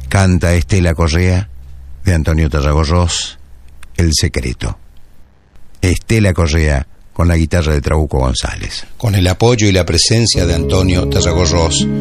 Canta Estela Correa, de Antonio Tarragorros, El secreto. Estela Correa con la guitarra de Trabuco González. Con el apoyo y la presencia de Antonio Tarragorros,